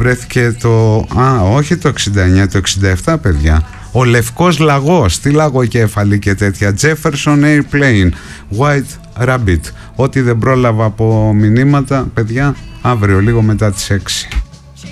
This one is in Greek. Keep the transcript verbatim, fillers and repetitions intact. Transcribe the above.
βρέθηκε το... Α, όχι το εξήντα εννιά, το εξήντα επτά, παιδιά. Ο Λευκός Λαγός, τι λαγοκέφαλη και τέτοια. Jefferson Airplane, White Rabbit. Ό,τι δεν πρόλαβα από μηνύματα, παιδιά, αύριο λίγο μετά τις έξι.